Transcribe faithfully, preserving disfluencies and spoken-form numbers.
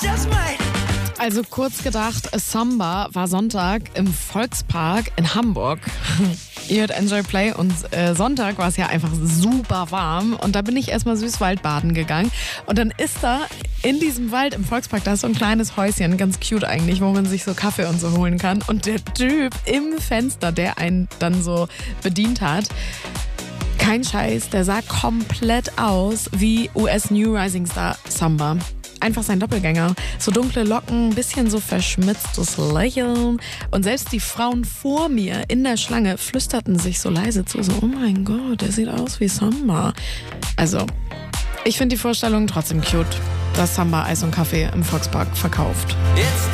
Also kurz gedacht, Samba war Sonntag im Volkspark in Hamburg. Ihr hört Enjoy Play und äh, Sonntag war es ja einfach super warm und da bin ich erstmal Süßwaldbaden gegangen und dann ist da in diesem Wald im Volkspark, da ist so ein kleines Häuschen, ganz cute eigentlich, wo man sich so Kaffee und so holen kann und der Typ im Fenster, der einen dann so bedient hat, kein Scheiß, der sah komplett aus wie U S New Rising Star Samba. Einfach sein Doppelgänger. So dunkle Locken, ein bisschen so verschmitztes Lächeln. Und selbst die Frauen vor mir in der Schlange flüsterten sich so leise zu. So, oh mein Gott, der sieht aus wie Samba. Also, ich finde die Vorstellung trotzdem cute, dass Samba Eis und Kaffee im Volkspark verkauft. It's